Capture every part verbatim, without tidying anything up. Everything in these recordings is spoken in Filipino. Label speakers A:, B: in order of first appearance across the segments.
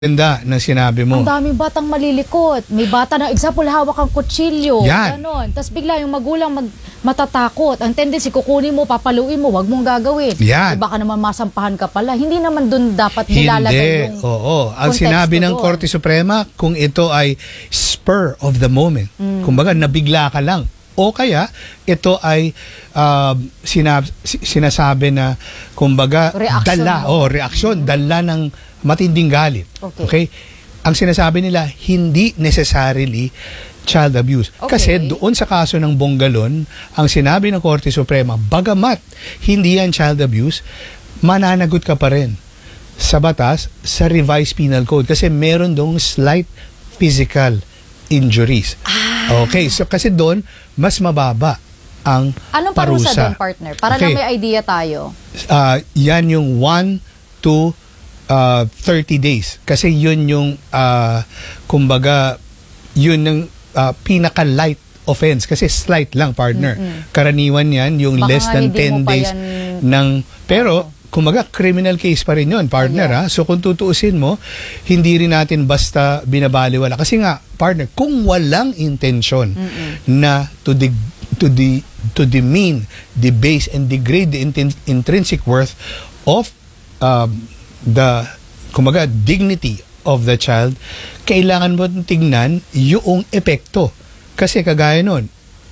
A: Ganda ng sinabi mo.
B: Ang daming batang malilikot. May bata na, example, hawak ang kutsilyo.
A: Yan.
B: Ganon. Tapos bigla yung magulang mag, matatakot. Ang tendency, kukunin mo, papaluin mo, wag mong gagawin.
A: Yan.
B: E baka naman masampahan ka pala. Hindi naman dun dapat
A: Hindi.
B: nilalagay yung
A: Oo. Ang
B: konteksto
A: sinabi ng
B: doon.
A: Korte Suprema, kung ito ay spur of the moment.
B: Mm.
A: Kumbaga, nabigla ka lang. O kaya, ito ay uh, sinab sinasabi na, kumbaga,
B: Reaction
A: dala.
B: mo.
A: O, reaksyon. Dala ng matinding galit.
B: Okay.
A: Okay? Ang sinasabi nila, hindi necessarily child abuse.
B: Okay.
A: Kasi doon sa kaso ng Bonggalon, ang sinabi ng Korte Suprema, bagamat hindi yan child abuse, mananagot ka pa rin sa batas, sa revised penal code. Kasi meron dong slight physical injuries.
B: Ah.
A: Okay, so kasi doon, mas mababa ang
B: Anong parusa
A: parusa.
B: doon, partner? Para
A: Okay.
B: na may idea tayo.
A: Uh, yan yung one to uh, thirty days. Kasi yun yung, uh, kumbaga, yun yung uh, pinaka-light offense. Kasi slight lang, partner.
B: Mm-mm.
A: Karaniwan yan, yung
B: Baka
A: less
B: nga
A: than
B: hindi
A: ten
B: mo pa
A: days
B: yan-
A: ng... Pero, kumbaga, criminal case pa rin yun, partner.
B: Ayan.
A: Ha? So, kung tutuusin mo, hindi rin natin basta binabaliwala. Kasi nga, partner, kung walang intensyon na to the to the to demean, debase, and degrade the intin- intrinsic worth of um, the, kumbaga, dignity of the child, kailangan mo tingnan yung epekto. Kasi kagaya nun,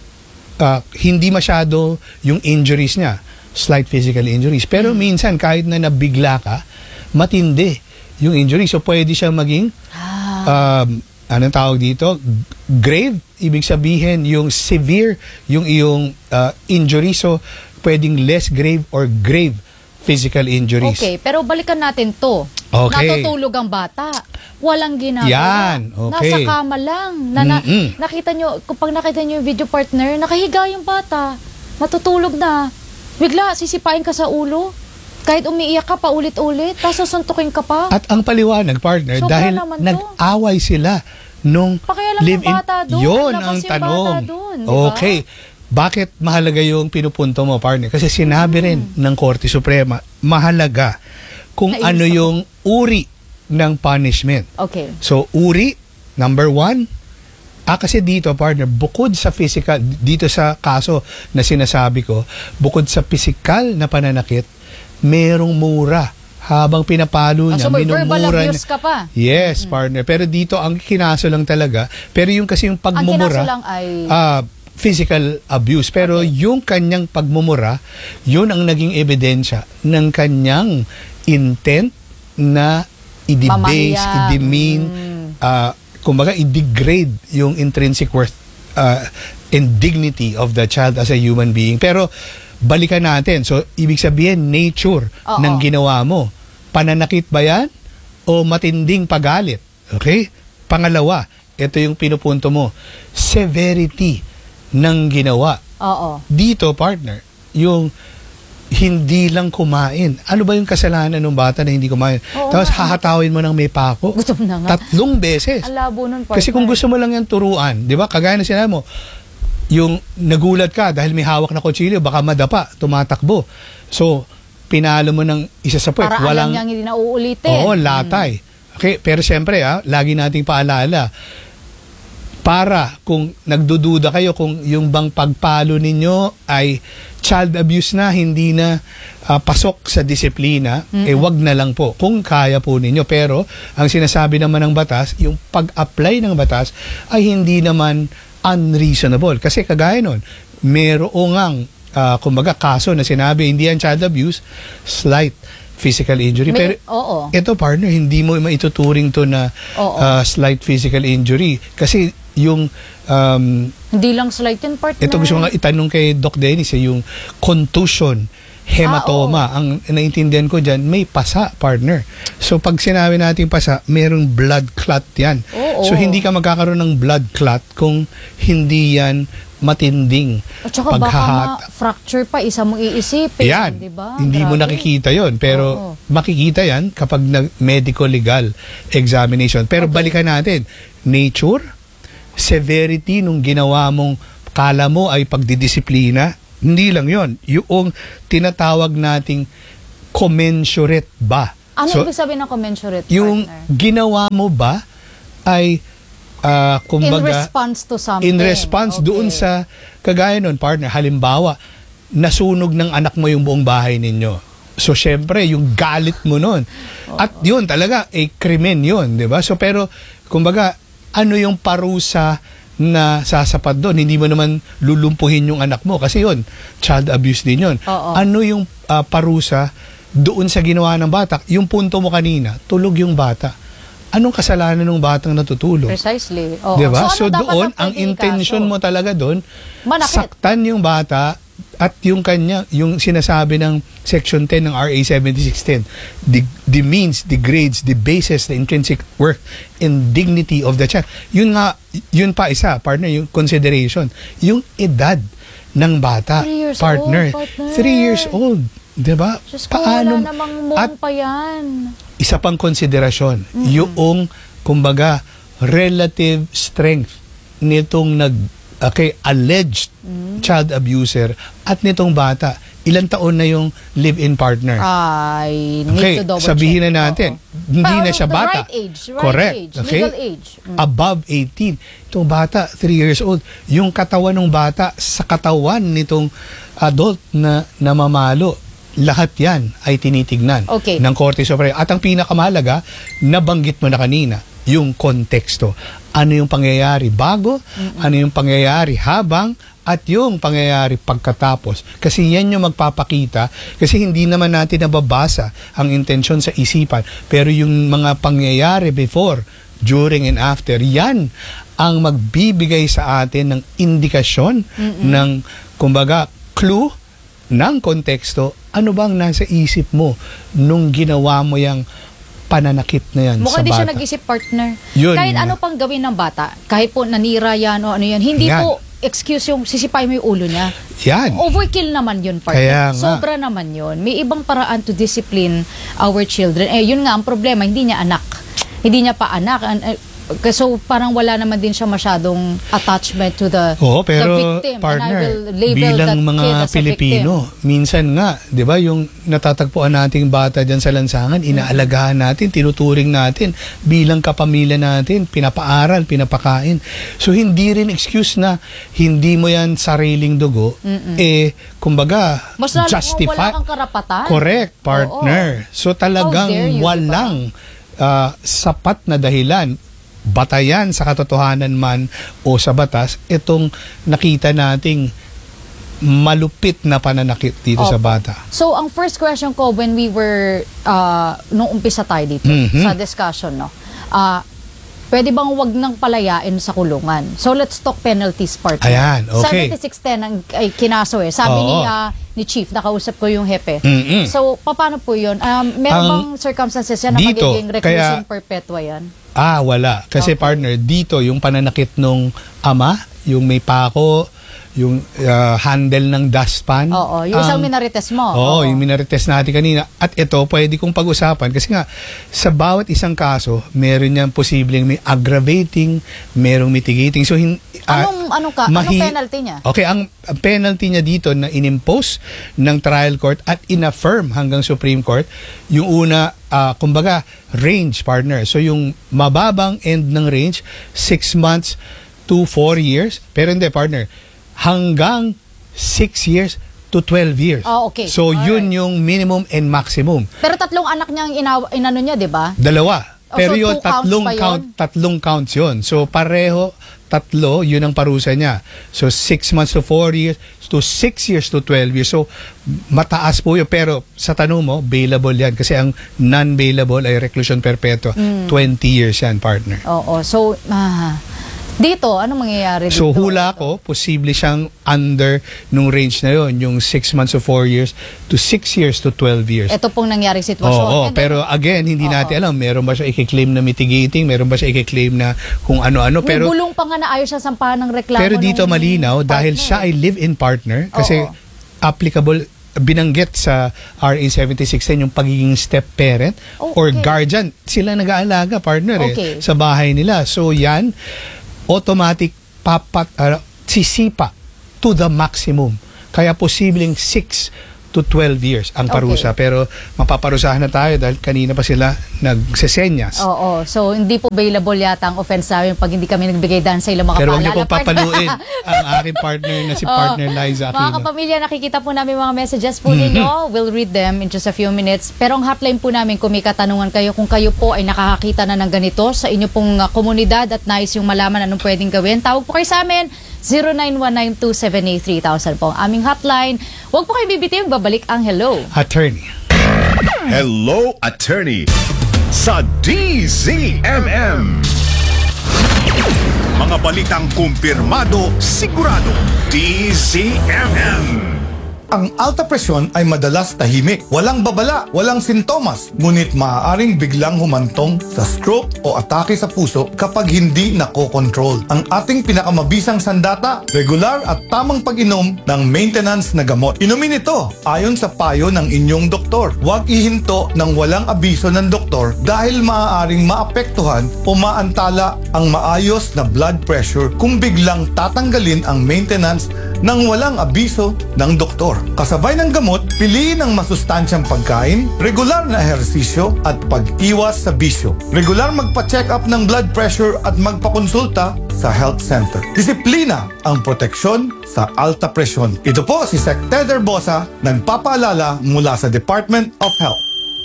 A: uh, hindi masyado yung injuries niya, slight physical injuries. Pero minsan, kahit na nabigla ka, matindi yung injury. So, pwede siya maging,
B: Ah.
A: um, anong tawag dito? Grave. Ibig sabihin, yung severe, yung iyong uh, injury. So, pwedeng less grave or grave physical injuries.
B: Okay, pero balikan natin to.
A: Okay.
B: Natutulog ang bata. Walang ginagawa.
A: Yan, okay.
B: Nasa kama lang. Na, na,
A: Mm-mm.
B: nakita nyo, kung pag nakita nyo yung video partner, nakahiga yung bata. Matutulog na. Bigla, sisipain ka sa ulo. Kahit umiiyak ka pa ulit-ulit, tapos susuntukin ka pa.
A: At ang paliwanag, partner,
B: Sobra
A: dahil
B: naman to.
A: nag-away sila nung
B: Pakialam ng
A: live-in.
B: bata doon.
A: Yun
B: Labas
A: ang
B: yung
A: tanong.
B: bata doon, di ba?
A: Okay. Bakit mahalaga yung pinupunto mo, partner? Kasi sinabi rin ng Korte Suprema, mahalaga kung
B: Nainis
A: ano
B: ako.
A: yung uri ng punishment.
B: Okay.
A: So, uri, number one, ah, kasi dito, partner, bukod sa physical, dito sa kaso na sinasabi ko, bukod sa physical na pananakit, merong mura. Habang pinapalo
B: Ah,
A: niya,
B: so may verbal
A: minumura
B: abuse
A: niya.
B: ka pa?
A: Yes, partner. Pero dito, ang kinaso lang talaga, pero yung kasi yung
B: Ang kinaso
A: pagmumura,
B: lang ay...
A: ah, physical abuse. Pero
B: Okay.
A: yung kanyang pagmumura, yun ang naging ebidensya ng kanyang intent na i-debase,
B: Mamahiya.
A: i-demean,
B: Mm.
A: ah, kumbaga, i-degrade yung intrinsic worth uh, and dignity of the child as a human being. Pero, balikan natin. So, ibig sabihin, nature
B: Oo.
A: ng ginawa mo. Pananakit ba yan? O matinding pagalit? Okay? Pangalawa, ito yung pinupunto mo. Severity ng ginawa.
B: Oo.
A: Dito, partner, yung hindi lang kumain. Ano ba yung kasalanan ng bata na hindi kumain?
B: Oo
A: Tapos
B: nga.
A: hahatawin mo ng may pako.
B: Gutom na nga.
A: Tatlong beses.
B: Ang labo nun, partner.
A: Kasi kung gusto mo lang yan turuan, di ba? Kagaya na sinabi mo, yung nagulat ka dahil may hawak na kutsilyo, baka madapa, tumatakbo. So, pinalo mo ng isa sa puwet.
B: Para
A: Walang,
B: alam niyang hindi na uulitin.
A: oo, latay. Okay, pero siyempre, ah, lagi nating paalala, para kung nagdududa kayo kung yung bang pagpalo ninyo ay child abuse na, hindi na ah, pasok sa disiplina, eh wag na lang po kung kaya po ninyo. Pero ang sinasabi naman ng batas, yung pag-apply ng batas ay hindi naman unreasonable. Kasi kagaya nun, merong ang ah, kumbaga kaso na sinabi hindi yan child abuse, slight physical injury.
B: May-
A: Pero
B: oo.
A: ito, partner, hindi mo maituturing to na
B: Oo.
A: ah, slight physical injury. Kasi yung, um,
B: Hindi lang slight yun, partner.
A: ito gusto ko nga itanong kay Doc Dennis, eh, yung contusion, hematoma.
B: Ah,
A: Ang naintindihan ko dyan, may pasa, partner. So, pag sinabi natin pasa, merong blood clot yan.
B: Oo.
A: So, hindi ka magkakaroon ng blood clot kung hindi yan matinding
B: At saka baka
A: paghahata.
B: ma-fracture pa, isa mong iisipin.
A: Yan,
B: Di ba?
A: hindi mo
B: Grabe.
A: nakikita yon, pero
B: Oo.
A: makikita yan kapag nag-medical-legal examination. Pero
B: Okay.
A: balikan natin, nature, severity nung ginawa mong kala mo ay pagdidisiplina, hindi lang yon. Yung tinatawag nating commensurate ba
B: Ano
A: So,
B: ibig sabihin ng commensurate,
A: yung
B: partner?
A: ginawa mo ba ay ah,
B: In
A: kumbaga
B: response to something.
A: in response
B: Okay.
A: doon sa kagaya nun, partner, halimbawa, nasunog ng anak mo yung buong bahay ninyo. So, syempre, yung galit mo nun. At yun, talaga, eh, krimen yun, di ba? So, pero, kumbaga, ano yung parusa na sasapat doon? Hindi mo naman lulumpuhin yung anak mo. Kasi yun, child abuse din yun.
B: Oo.
A: Ano yung ah, parusa doon sa ginawa ng bata? Yung punto mo kanina, tulog yung bata. Anong kasalanan ng batang natutulog?
B: Precisely. Oo.
A: Diba?
B: So,
A: So,
B: ano dapat
A: doon,
B: ang
A: ang
B: pwedeng
A: intention
B: ikaso?
A: mo talaga doon,
B: Manakit.
A: saktan yung bata at yung kanya, yung sinasabi ng Section ten ng R A seventy-six ten, the, the means, the grades, the basis, the intrinsic worth and dignity of the child. Yun nga, yun pa isa, partner, yung consideration. Yung edad ng bata,
B: Three years
A: partner.
B: old, partner.
A: Three years old. Diba?
B: Diyos ko, wala namang
A: at
B: mong pa yan.
A: isa pang konsiderasyon,
B: Mm-hmm.
A: yung, kumbaga, relative strength nitong nag, okay, alleged
B: Mm-hmm.
A: child abuser at nitong bata. Ilang taon na yung live-in partner?
B: I need
A: Okay,
B: to double
A: sabihin
B: check.
A: na natin,
B: Oo.
A: hindi
B: Pero
A: na siya
B: the
A: bata.
B: right age, right
A: Correct.
B: age,
A: Okay?
B: legal age. Mm.
A: Above eighteen. Itong bata, three years old. Yung katawan ng bata sa katawan nitong adult na namamalo, lahat yan ay tinitignan
B: Okay.
A: ng Korte Suprema. At ang pinakamahalaga, nabanggit mo na kanina, yung konteksto. Ano yung pangyayari bago,
B: Mm-mm.
A: ano yung pangyayari habang, at yung pangyayari pagkatapos. Kasi yan yung magpapakita, kasi hindi naman natin nababasa ang intensyon sa isipan, pero yung mga pangyayari before, during and after, yan ang magbibigay sa atin ng indikasyon,
B: Mm-mm.
A: ng, kumbaga, clue, ng konteksto, ano bang nasa isip mo nung ginawa mo yung pananakit na yan
B: Mukhang
A: sa
B: di
A: bata?
B: siya nag-isip, partner.
A: Yun.
B: Kahit ano pang gawin ng bata, kahit po nanira yan o ano yan, hindi
A: Yan.
B: po excuse yung sisipay mo yung ulo niya.
A: Yan.
B: Overkill naman yun,
A: Kaya
B: partner.
A: nga.
B: Sobra naman yun. May ibang paraan to discipline our children. Eh, yun nga ang problema, hindi niya anak. Hindi niya pa anak. An- eh, So, parang wala naman din siya masyadong attachment to the,
A: Oo, pero
B: the victim.
A: partner,
B: And I will label
A: bilang
B: that
A: mga
B: kid as a
A: Pilipino, minsan nga, di ba, yung natatagpuan nating bata dyan sa lansangan, inaalagaan natin, tinuturing natin, bilang kapamilya natin, pinapaaral, pinapakain. So, hindi rin excuse na hindi mo yan sariling dugo,
B: Mm-mm.
A: eh, kumbaga,
B: Mas lalo kung
A: justify.
B: wala kang karapatan.
A: Correct, partner. So, talagang
B: How dare you,
A: walang ah, sapat na dahilan, batayan sa katotohanan man o sa batas, itong nakita nating malupit na pananakit dito
B: Opo.
A: sa bata.
B: So, ang first question ko when we were, uh, nung umpisa tayo dito
A: Mhm.
B: sa discussion, no, uh, pwede bang wag nang palayain sa kulungan? So, let's talk penalties part.
A: Ayan, okay.
B: seventy-six ten ang ay, kinaso eh. Sabi
A: Oo.
B: ni, uh, ni Chief, nakausap ko yung hepe.
A: Mm-mm.
B: So, paano po yun? Um, meron
A: Ang
B: bang circumstances yan na
A: dito,
B: magiging reclusion
A: kaya-
B: perpetua yan?
A: Ah, wala. Kasi
B: Okay.
A: partner, dito yung pananakit nung ama, yung may pako, yung ah, handle ng dustpan.
B: Oo, yung isang
A: ang-
B: minarites mo.
A: Oo, yung minarites natin kanina. At ito, pwede kong pag-usapan kasi nga, sa bawat isang kaso, meron niyang posibleng may aggravating, merong mitigating. So, hin, ah,
B: Anong, anong, ka,
A: mahi-
B: anong penalty niya?
A: Okay, ang ang penalty niya dito na inimpose ng trial court at inaffirm hanggang Supreme Court, yung una, ah, kumbaga, range, partner. So, yung mababang end ng range, six months to four years. Pero hindi, partner, hanggang six years to twelve years.
B: Ah, okay.
A: So, yun
B: Alright.
A: yung minimum and maximum.
B: Pero tatlong anak niyang inaw- inano niya, di ba?
A: Dalawa.
B: Oh,
A: Pero
B: so
A: yun,
B: two counts
A: tatlong
B: pa yun?
A: count, tatlong counts yun. So, pareho, tatlo, yun ang parusa niya. So, six months to four years, to six years to twelve years. So, mataas po yun. Pero, sa tanong mo, bailable yan. Kasi ang non-bailable ay reclusion perpetua.
B: Mm.
A: twenty years yan, partner.
B: Oo. So, ah, dito, ano mangyayari dito?
A: So, hula ko, posible siyang under nung range na yun, yung six months to four years to six years to twelve years.
B: Ito pong nangyari sitwasyon.
A: Oo,
B: And then,
A: pero again, hindi
B: Oo.
A: natin alam, meron ba siya i-claim na mitigating, meron ba siya i-claim na kung ano-ano,
B: may
A: pero
B: bulong pa nga na ayaw siya sampahan ng reklamo.
A: pero dito
B: nung
A: malinaw dahil
B: partner.
A: siya ay live-in partner kasi
B: Oo.
A: applicable, binanggit sa R A seventy-six ten yung pagiging step parent
B: Oh,
A: or
B: okay.
A: guardian. Sila nag-aalaga, partner,
B: Okay.
A: eh, sa bahay nila. So yan, automatic papat, uh, sisipa to the maximum. Kaya posibleng six to twelve years ang parusa.
B: Okay.
A: Pero mapaparusahan na tayo dahil kanina pa sila nagsesenyas.
B: Oo. So, hindi po available yata ang offense namin pag hindi kami nagbigay daan sa ilang mga
A: Pero huwag niyo
B: paalala.
A: po papaluin ang aking partner na si
B: Oh,
A: partner Liza
B: mga
A: Aquino.
B: kapamilya, nakikita po namin mga messages po ninyo. We'll read them in just a few minutes. Pero ang hotline po namin, kung may katanungan kayo, kung kayo po ay nakakakita na ng ganito sa inyo pong uh, komunidad at nais yung malaman anong pwedeng gawin, tawag po kayo sa amin, zero nine one nine two seven eight three thousand po ang aming hotline. Huwag po kayo bibitiw, babalik ang hello.
A: Attorney.
C: Hello, Attorney sa D Z M M. Mga balitang kumpirmado, sigurado. D Z M M.
D: Ang alta presyon ay madalas tahimik, walang babala, walang sintomas, ngunit maaaring biglang humantong sa stroke o atake sa puso kapag hindi nakokontrol. Ang ating pinakamabisang sandata, regular at tamang pag-inom ng maintenance na gamot. Inumin ito ayon sa payo ng inyong doktor. Huwag ihinto ng walang abiso ng doktor dahil maaaring maapektuhan o maantala ang maayos na blood pressure kung biglang tatanggalin ang maintenance ng walang abiso ng doktor. Kasabay ng gamot, piliin ang masustansyang pagkain, regular na ehersisyo at pag-iwas sa bisyo. Regular magpa-check up ng blood pressure at magpakonsulta sa health center. Disiplina ang proteksyon sa alta presyon. Ito po si Sec Teder Bosa, nagpapaalala mula sa Department of Health.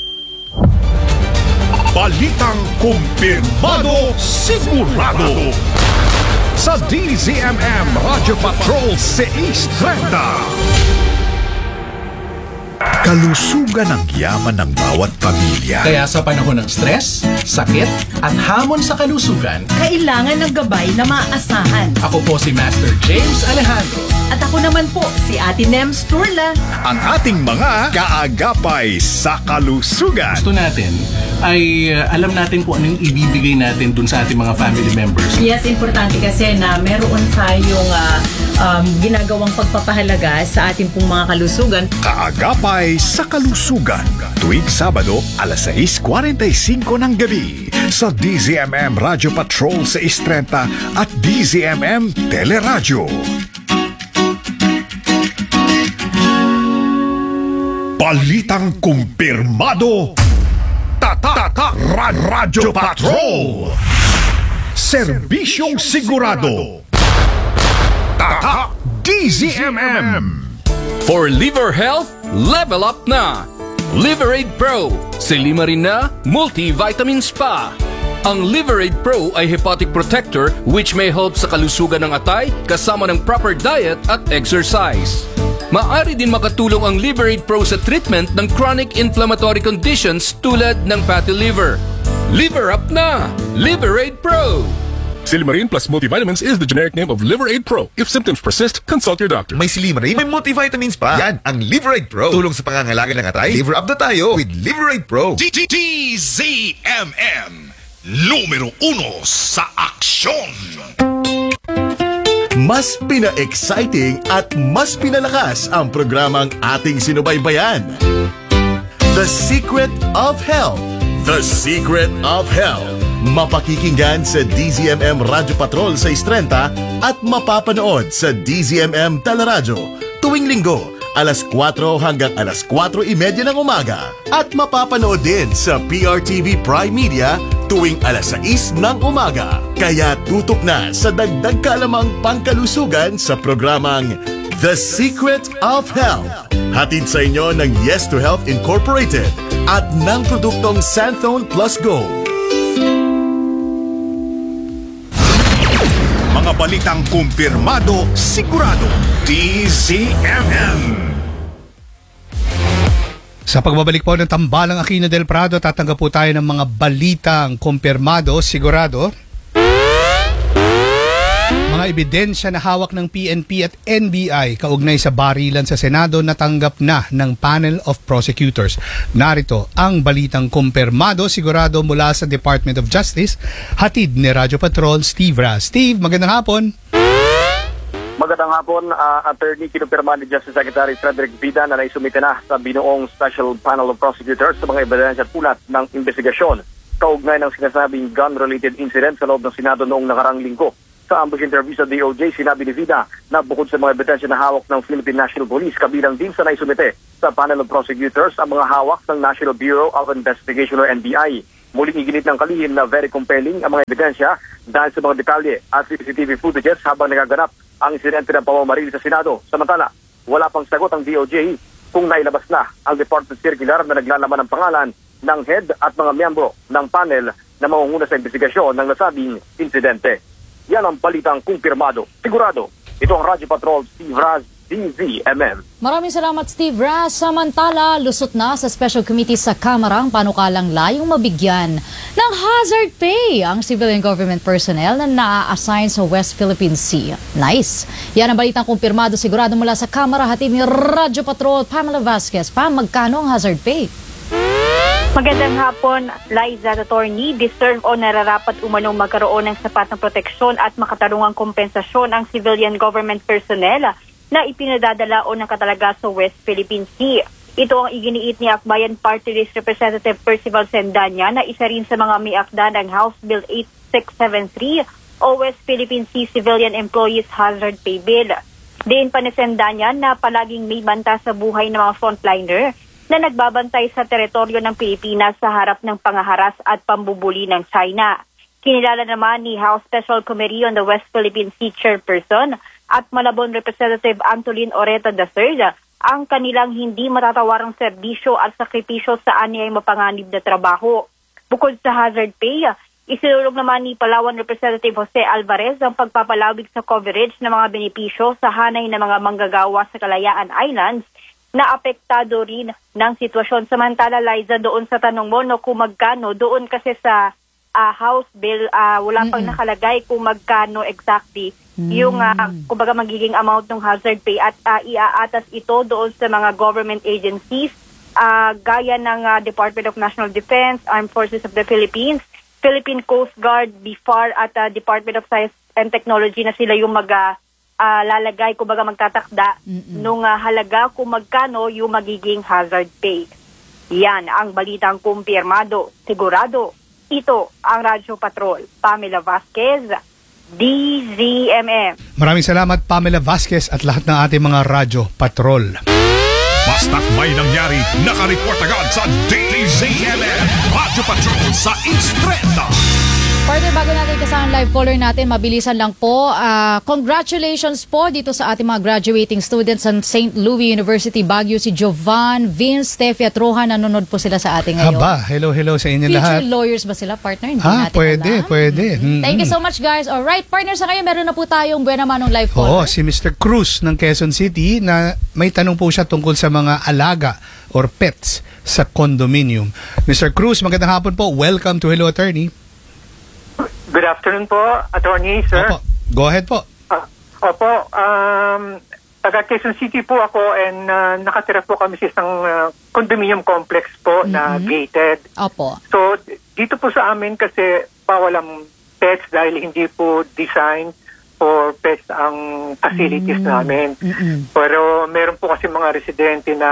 C: Balitang kumpirmado, sigurado. Sa D Z M M Radio Patrol six thirty. Kalusugan ang yaman ng bawat pamilya.
E: Kaya sa panahon ng stress, sakit, at hamon sa kalusugan,
F: kailangan ng gabay na maaasahan.
E: ako po si Master James Alejandro.
F: At ako naman po, si Ate Nems Turla.
C: Ang ating mga kaagapay sa kalusugan.
E: Gusto natin ay uh, alam natin kung ano yung ibibigay natin dun sa ating mga family members.
F: Yes, importante kasi na meron tayong uh, um, ginagawang pagpapahalaga sa ating pong mga kalusugan.
C: Kaagapay sa kalusugan. Tuwing Sabado, alas sais forty-five ng gabi sa D Z M M Radio Patrol six thirty at D Z M M Teleradyo. Balitang kumpirmado. Tata Rad Radyo Patrol. Serbisyong sigurado. Tata D Z M M.
G: For liver health, level up na! Liveraid Pro, si lima rin na multivitamins pa. Ang Liveraid Pro ay hepatic protector which may help sa kalusugan ng atay kasama ng proper diet at exercise. Maaari din makatulong ang Liveraid Pro sa treatment ng chronic inflammatory conditions tulad ng fatty liver. Liver up na! Liveraid Pro!
H: Silimarin plus multivitamins is the generic name of Liveraid Pro. If symptoms persist, consult your doctor.
I: May Silimarin, may multivitamins pa. Yan, ang Liveraid Pro. Tulong sa pangangalaga ng atay. Liver up na tayo with Liveraid Pro.
C: D Z M M. Numero uno sa aksyon.
J: Mas pina-exciting at mas pinalakas ang programang ating sinubaybayan. The Secret of Health. The Secret of Health. Mapakikinggan sa D Z M M Radio Patrol sa Istrenta at mapapanood sa D Z M M Teleradyo tuwing linggo alas kwatro hanggang alas kwatro trenta ng umaga at mapapanood din sa P R T V Prime Media tuwing alas sais ng umaga. Kaya tutok na sa dagdag kalamang pangkalusugan sa programang The Secret of Health. Hatid sa inyo ng Yes to Health Incorporated at ng produktong Santhone Plus Gold.
C: Mga balitang kumpirmado, sigurado. D Z M M.
A: Sa pagbabalik po ng Tambalang Aquino del Prado, tatanggap po tayo ng mga balitang kumpirmado, sigurado. Mga ebidensya na hawak ng P N P at N B I kaugnay sa barilan sa Senado natanggap na ng panel of prosecutors. Narito ang balitang kumpirmado, sigurado mula sa Department of Justice, hatid ni Radyo Patrol Steve Raz. Steve, magandang hapon.
K: Magandang hapon, uh, Attorney. Kinumpirma ni Justice Secretary Frederick Vida na naisumite na sa binuong Special Panel of Prosecutors sa mga ebidensya at ulat ng investigasyon kaugnay ng sinasabing gun-related incident sa loob ng Senado noong nakarang linggo. Sa ambush interview sa D O J, sinabi ni Vida na bukod sa mga ebidensya na hawak ng Philippine National Police, kabilang din sa naisumite sa panel of prosecutors ang mga hawak ng National Bureau of Investigation o N B I. Muling iginit ng kalihim na very compelling ang mga ebidensya dahil sa mga detalye at C C T V footages habang nagaganap ang insidente ng pamamaril sa Senado. Samantala, wala pang sagot ang D O J kung nailabas na ang Department Circular na naglalaman ng pangalan ng head at mga miyembro ng panel na mangunguna sa investigasyon ng nasabing insidente. Yan ang balitang kumpirmado. Sigurado, ito ang Radyo Patrol, Steve Raz, D Z M M.
B: Maraming salamat, Steve Raz. Samantala, lusot na sa Special Committee sa Kamara ang panukalang layong mabigyan ng hazard pay ang civilian government personnel na na-assign sa West Philippine Sea. Nice! Yan ang balitang kumpirmado sigurado mula sa Kamara, hatid ni Radyo Patrol, Pamela Vasquez. Pa, magkano ang hazard pay?
L: Magandang hapon, Liza, attorney. Deserve o nararapat umanong magkaroon ng sapat na proteksyon at makatarungang kompensasyon ang civilian government personnel na ipinadadala o nakatalaga sa West Philippine Sea. Ito ang iginiit ni Akbayan Party List Representative Percival Sendanya na isa rin sa mga may akda ng House Bill eight six seven three o West Philippine Sea Civilian Employees Hazard Pay Bill. Diin pa ni Sendanya na palaging may banta sa buhay ng mga frontliner na nagbabantay sa teritoryo ng Pilipinas sa harap ng pangaharas at pambubuli ng China. Kinilala naman ni House Special Committee on the West Philippine Sea Chairperson at Malabon Representative Antolin Oreta the third ang kanilang hindi matatawarang serbisyo at sakripisyo sa anyay mapanganib na trabaho. Bukod sa hazard pay, isinulog naman ni Palawan Representative Jose Alvarez ang pagpapalawig sa coverage ng mga benepisyo sa hanay ng mga manggagawa sa Kalayaan Islands na apektado rin ng sitwasyon. Samantala, Liza, doon sa tanong mo, no, kung magkano, doon kasi sa uh, House Bill, uh, wala pang mm-hmm. nakalagay kung magkano exactly mm-hmm. yung, uh, kumbaga, magiging amount ng hazard pay at uh, iaatas ito doon sa mga government agencies, uh, gaya ng uh, Department of National Defense, Armed Forces of the Philippines, Philippine Coast Guard, B F A R, at uh, Department of Science and Technology na sila yung mag- uh, Uh, lalagay, kumbaga magtatakda Mm-mm. nung uh, halaga kung magkano yung magiging hazard pay. Yan ang balitang kumpirmado. Sigurado, ito ang Radyo Patrol. Pamela Vasquez, D Z M M.
A: Maraming salamat, Pamela Vasquez at lahat ng ating mga Radyo Patrol.
C: Basta't may nangyari, nakareport agad sa D Z M M Radyo Patrol sa Istreta.
B: Partner, bago natin kasama live caller natin, mabilisan lang po. Uh, congratulations po dito sa ating mga graduating students sa Saint Louis University, Baguio. Si Jovan, Vince, Steffi at Rohan, nanonood po sila sa atin ngayon.
A: Haba, hello, hello sa inyo lahat.
B: Future lawyers ba sila, partner? Hindi
A: ah,
B: natin
A: pwede,
B: alam.
A: pwede. Mm-hmm.
B: Thank you so much, guys. Alright, partner, sa ngayon, meron na po tayong buena manong live caller.
A: Oo, si Mister Cruz ng Quezon City na may tanong po siya tungkol sa mga alaga or pets sa condominium. Mister Cruz, magandang hapon po. Welcome to Hello Attorney.
M: Good afternoon po, attorney, sir.
A: Opo. Go ahead po.
M: Uh, opo, um, taga Quezon City po ako and uh, nakatira po kami sa isang uh, condominium complex po mm-hmm. na gated.
B: Opo.
M: So, dito po sa amin kasi bawal ang pets dahil hindi po design for pets ang facilities mm-hmm. namin. Mm-hmm. Pero meron po kasi mga residente na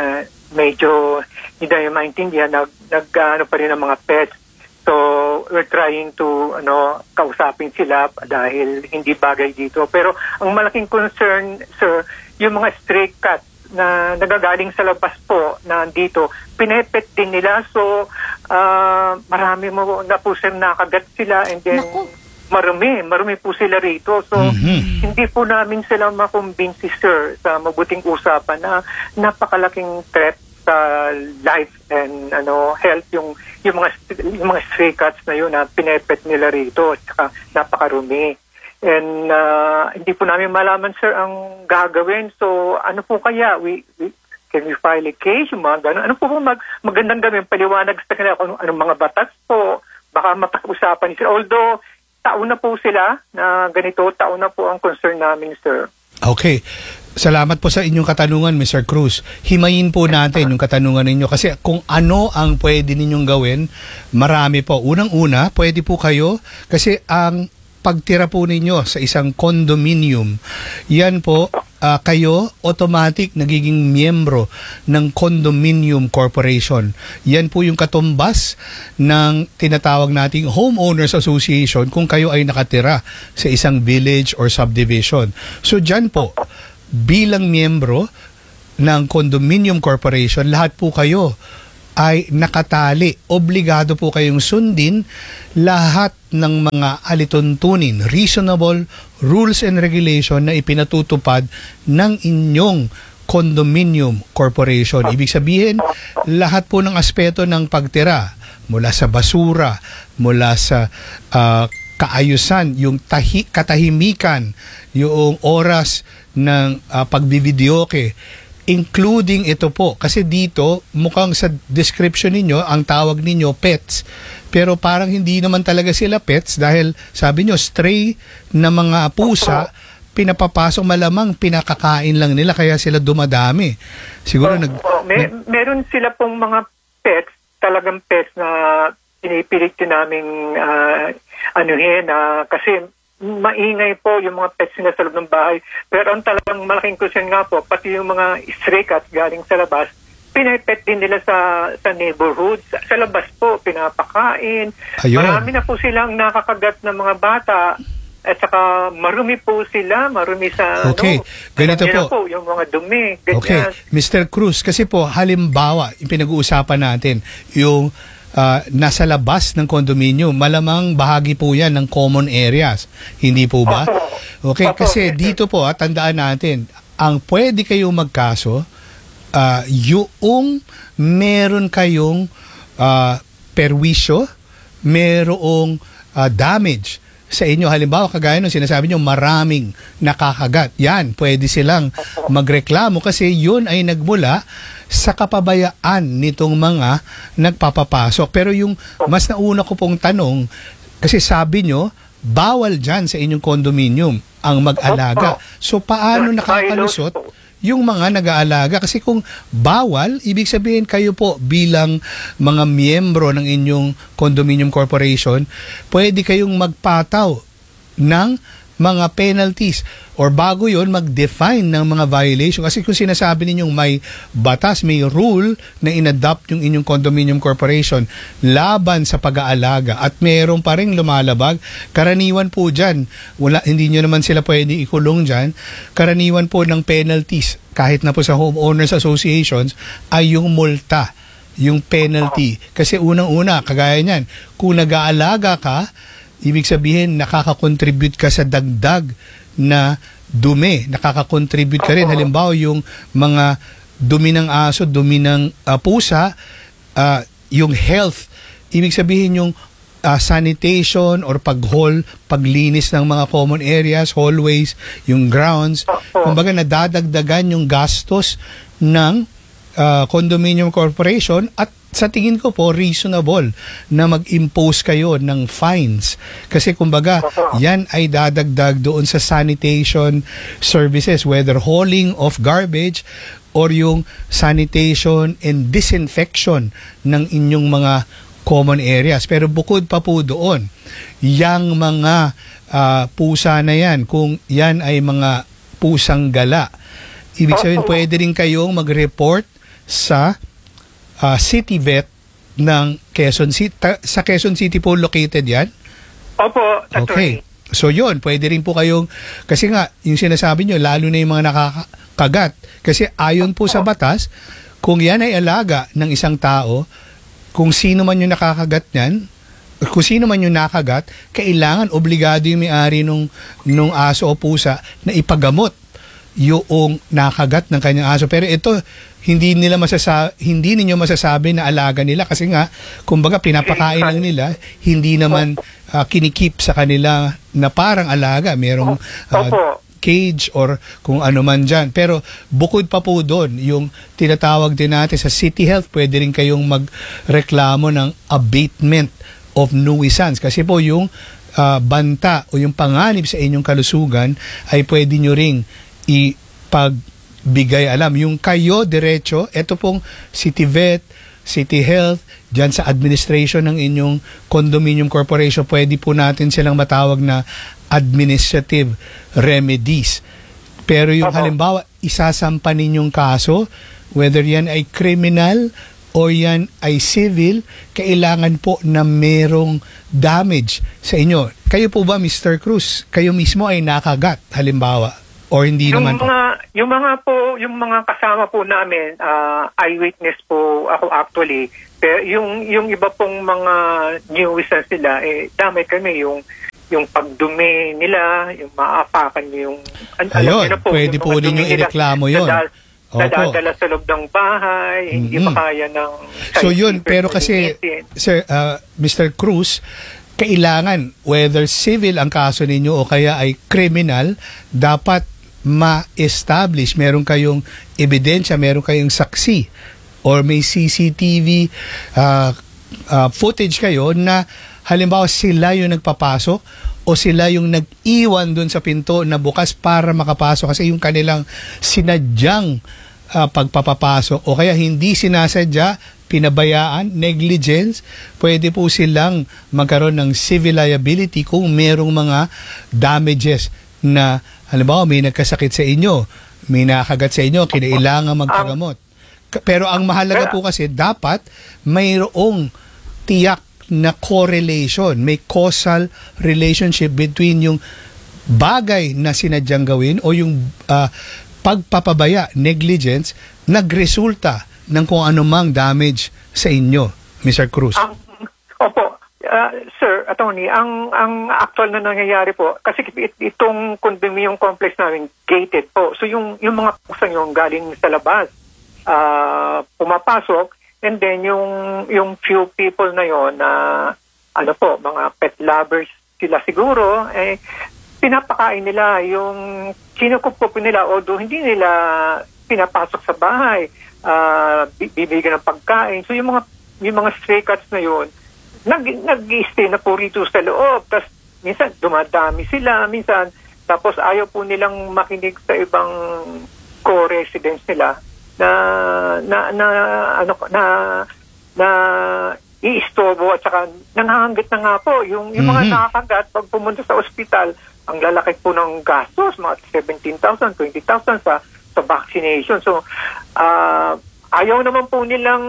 M: medyo hindi na maintindihan, nag, nag ano pa rin ang mga pets. So, we're trying to ano kausapin sila dahil hindi bagay dito. Pero ang malaking concern, sir, yung mga stray cats na nagagaling sa labas po na dito, pinepet din nila. So, uh, marami mo na po sir nakagat sila and then Naku. marumi, marumi po sila rito. So, mm-hmm. hindi po namin sila makumbinsi, sir, sa mabuting usapan na napakalaking threat sa life and ano health yung yung mga yung mga stray cats na yun na pinepet nila rito at saka napakarumi and uh, hindi po namin malaman sir ang gagawin. So ano po kaya we, we can we file a case yung mga gano'n? Ano po po mag, magandang gawin paliwanag sa kanila kung anong mga batas po baka mapag-usapan sila, although taon na po sila na ganito, taon na po ang concern namin, sir.
A: Okay. Salamat po sa inyong katanungan, Mister Cruz. Himayin po natin yung katanungan ninyo kasi kung ano ang pwede ninyong gawin, marami po. Unang-una, pwede po kayo kasi ang pagtira po ninyo sa isang condominium, yan po uh, kayo automatic nagiging miyembro ng condominium corporation. Yan po yung katumbas ng tinatawag nating homeowners association kung kayo ay nakatira sa isang village or subdivision. So dyan po, bilang miyembro ng condominium corporation, lahat po kayo ay nakatali. Obligado po kayong sundin lahat ng mga alituntunin, reasonable rules and regulation na ipinatutupad ng inyong condominium corporation. Ibig sabihin, lahat po ng aspeto ng pagtira, mula sa basura, mula sa uh, kaayusan, yung tahi, katahimikan, yung oras ng uh, pagbibidyoke, including ito po. Kasi dito, mukhang sa description ninyo, ang tawag ninyo pets. Pero parang hindi naman talaga sila pets dahil sabi nyo, stray na mga pusa, pinapapasok, malamang pinakakain lang nila kaya sila dumadami. Siguro
M: oh,
L: Ah.
A: nag...
M: oh, may,
A: nag
M: meron sila pong mga pets, talagang pets na pinipilit din naming uh, anuhin, uh, kasi maingay po yung mga pets nila sa loob ng bahay. Pero ang talagang malaking concern nga po, pati yung mga stray cats galing sa labas, pinipet din nila sa sa neighborhood. Sa, sa labas po, pinapakain.
A: Ayun.
M: Marami na po silang nakakagat ng mga bata. At saka marumi po sila, marumi sa
A: Okay,
M: ano,
A: ganito
M: alam niyo na
A: po.
M: Yung mga dumi. Ganyan.
A: Okay, Mister Cruz, kasi po halimbawa, yung pinag-uusapan natin, yung uh, nasa labas ng condominium, malamang bahagi po yan ng common areas. Hindi po ba? Okay, kasi dito po, ah, tandaan natin, ang pwede kayong magkaso, uh, yung meron kayong uh, perwisyo, merong uh, damage sa inyo. Halimbawa, kagaya nung sinasabi nyo, maraming nakakagat. Yan, pwede silang magreklamo kasi yun ay nagmula sa kapabayaan nitong mga nagpapapasok. Pero yung mas nauna ko pong tanong, kasi sabi nyo, bawal dyan sa inyong condominium ang mag-alaga. So, paano nakakalusot yung mga nag-aalaga? Kasi kung bawal, ibig sabihin kayo po bilang mga miyembro ng inyong condominium corporation, pwede kayong magpataw ng mga penalties or bago yon mag-define ng mga violation. Kasi kung sinasabi ninyong may batas, may rule na inadopt yung inyong condominium corporation laban sa pag-aalaga at meron pa rin lumalabag, karaniwan po dyan, wala, hindi nyo naman sila pwede ikulong dyan, karaniwan po ng penalties kahit na po sa homeowners associations ay yung multa, yung penalty. Kasi unang-una, kagaya niyan, kung nag-aalaga ka, ibig sabihin, nakaka-contribute ka sa dagdag na dumi. Nakaka-contribute ka rin. Halimbawa, yung mga dumi ng aso, dumi ng uh, pusa, uh, yung health. Ibig sabihin, yung uh, sanitation or pag-haul, paglinis ng mga common areas, hallways, yung grounds. Kumbaga, nadadagdagan yung gastos ng uh, condominium corporation at sa tingin ko po, reasonable na mag-impose kayo ng fines. Kasi kumbaga, yan ay dadagdag doon sa sanitation services, whether hauling of garbage or yung sanitation and disinfection ng inyong mga common areas. Pero bukod pa po doon, yang mga uh, pusa na yan, kung yan ay mga pusang gala, ibig sabihin, pwede rin kayong mag-report sa Uh, city vet ng Quezon City. Ta- sa Quezon City po located yan?
M: Opo,
A: okay. So yun, pwede rin po kayong, kasi nga, yung sinasabi nyo, lalo na yung mga nakakagat. Kasi ayon po sa batas, kung yan ay alaga ng isang tao, kung sino man yung nakakagat niyan, kung sino man yung nakagat, kailangan obligado yung may-ari nung, nung aso o pusa na ipagamot yung nakagat ng kanyang aso. Pero ito, hindi nila masasa hindi ninyo masasabi na alaga nila kasi nga kumbaga pinapakain lang nila, hindi naman uh, kinikip sa kanila na parang alaga, merong uh, cage or kung ano man dyan. Pero bukod pa po doon, yung tinatawag din natin sa City Health, pwede rin kayong magreklamo ng abatement of nuisance kasi po yung uh, banta o yung panganib sa inyong kalusugan ay pwede nyo ring ipag bigay alam. Yung kayo, diretso, ito pong City Vet, City Health, dyan sa administration ng inyong condominium corporation, pwede po natin silang matawag na administrative remedies. Pero yung
M: Opo.
A: halimbawa, isasampa ninyong kaso, whether yan ay criminal o yan ay civil, kailangan po na merong damage sa inyo. Kayo po ba, Mister Cruz, kayo mismo ay nakagat, halimbawa, or hindi
M: Yung
A: naman po?
M: mga, yung mga po, yung mga kasama po namin, ah, eyewitness po ako actually. Pero yung, yung iba pong mga nuisance nila, eh, dami kami yung yung pagdumi nila, yung maapakan yung... An- alam
A: Ayun,
M: niyo na po,
A: pwede
M: yung
A: po
M: mga
A: ninyong
M: dumi nila,
A: ireklamo yun.
M: nadal-
A: Opo.
M: Nadadala sa loob ng bahay, hindi
A: Mm-mm.
M: pa kaya ng...
A: So yun,
M: site
A: pero
M: keeper
A: kasi,
M: linisin.
A: Sir, uh, Mister Cruz, kailangan, whether civil ang kaso ninyo o kaya ay criminal, dapat ma-establish, meron kayong ebidensya, meron kayong saksi, or may C C T V uh, uh, footage kayo na halimbawa sila yung nagpapasok o sila yung nag-iwan dun sa pinto na bukas para makapasok kasi yung kanilang sinadyang uh, pagpapapasok o kaya hindi sinasadya, pinabayaan, negligence, pwede po silang magkaroon ng civil liability kung merong mga damages na halimbawa may nagkasakit sa inyo, may nakagat sa inyo, kinailangan magpagamot. K- Pero ang mahalaga po kasi dapat mayroong tiyak na correlation, may causal relationship between yung bagay na sinadyang gawin o yung uh, pagpapabaya, negligence, nagresulta ng kung anumang damage sa inyo, Mister Cruz.
M: Ang, opo, uh, Sir, attorney, ang ang actual na nangyayari po, kasi it, itong condominium complex namin, gated po. So yung, yung mga pusang yung galing sa labas, uh, pumapasok, and then yung yung few people na yon na ano po, mga pet lovers sila siguro, eh, pinapakain nila yung kinukup nila, although hindi nila pinapasok sa bahay, uh, bibigyan ng pagkain. So yung mga yung mga stray cats na yon nag, nag-stay na po rito sa loob. Tapos minsan dumadami sila, minsan tapos ayaw po nilang makinig sa ibang co-residents nila na na na ano na na iistorbo at saka nangangagat na nga po yung yung mga
A: Mhm.
M: nakakagat pag pumunta sa ospital, ang lalaki po ng gastos, mga seventeen thousand, twenty thousand sa sa vaccination. So uh, ayaw naman po nilang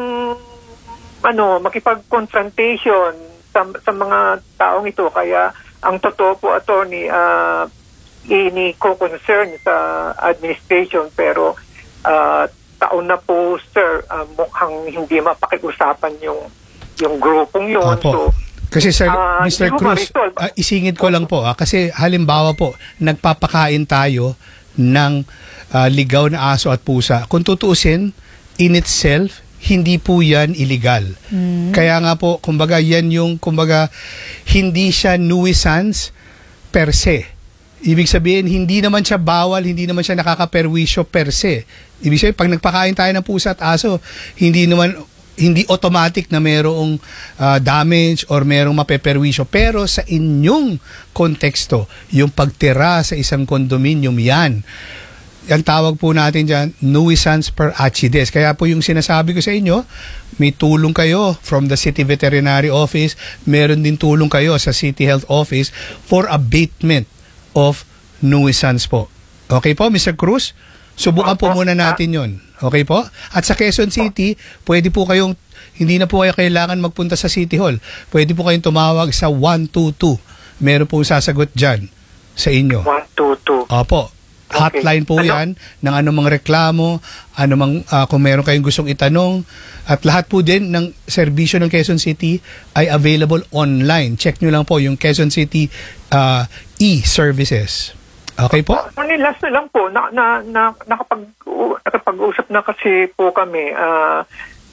M: ano makipag-confrontation sa sa mga taong ito, kaya ang totoo po, attorney, uh, ini ko concern sa administration, pero uh, taon na po, sir, uh, mukhang hindi mapakiusapan yung yung grupong yun.
A: Opo.
M: So,
A: Kasi Sir,
M: ah,
A: Mister
M: hindi ko
A: Cruz,
M: ma-resolve.
A: ah, isingit ko lang po, ah, kasi halimbawa po, nagpapakain tayo ng ah, ligaw na aso at pusa. Kung tutuusin, in itself, hindi po yan illegal. Kaya nga po, kumbaga, yan yung, kumbaga, hindi siya nuisance per se. Ibig sabihin, hindi naman siya bawal, hindi naman siya nakakaperwisyo per se. Ibig sabihin, pag nagpakain tayo ng pusa at aso, hindi naman, hindi automatic na merong uh, damage or merong mapeperwisyo. Pero sa inyong konteksto, yung pagtira sa isang condominium, yan. Ang tawag po natin dyan, nuisance per accident. Kaya po yung sinasabi ko sa inyo, may tulong kayo from the City Veterinary Office, meron din tulong kayo sa City Health Office for abatement of nuisance po. Okay po, Mister Cruz? Subukan po muna natin yon. Okay po? At sa Quezon City, pwede po kayong, hindi na po kayo kailangan magpunta sa City Hall. Pwede po kayong tumawag sa one two two. Meron po sasagot dyan sa inyo.
M: one two two.
A: Opo. Hotline po
M: Ano?
A: yan ng anumang reklamo, anumang uh, kung meron kayong gustong itanong, at lahat po din ng serbisyo ng Quezon City ay available online. Check nyo lang po yung Quezon City uh, e-services. Okay po?
M: Ano, last na lang po, na, na, na, nakapag, u- nakapag-usap na kasi po kami ah,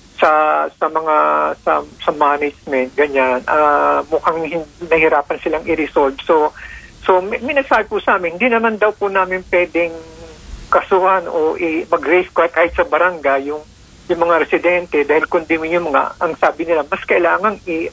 M: sa sa mga sa, sa management, ganyan. Ah, mukhang hin- nahirapan silang i-resolve. So, So, may, may nagsabi po sa amin, hindi naman daw po namin pwedeng kasuhan o i- mag-raise kahit, kahit sa barangay yung, yung mga residente dahil condominium nga, ang sabi nila, mas kailangan i-